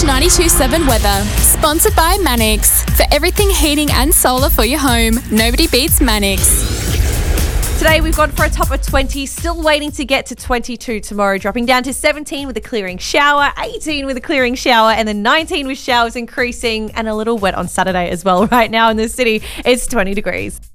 92.7 weather. Sponsored by Mannix. For everything heating and solar for your home, nobody beats Mannix. Today we've gone for a top of 20, still waiting to get to 22 tomorrow, dropping down to 17 with a clearing shower, 18 with a clearing shower, and then 19 with showers increasing, and a little wet on Saturday as well. Right now in the city, it's 20 degrees.